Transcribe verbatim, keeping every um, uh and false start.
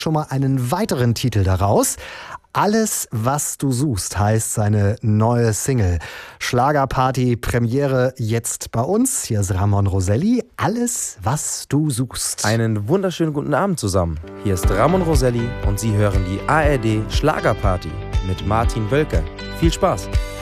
schon mal einen weiteren Titel daraus. Alles, was du suchst, heißt seine neue Single. Schlagerparty, Premiere jetzt bei uns. Hier ist Ramon Roselli. Alles, was du suchst. Einen wunderschönen guten Abend zusammen. Hier ist Ramon Roselli und Sie hören die A R D Schlagerparty mit Martin Wölke. Viel Spaß!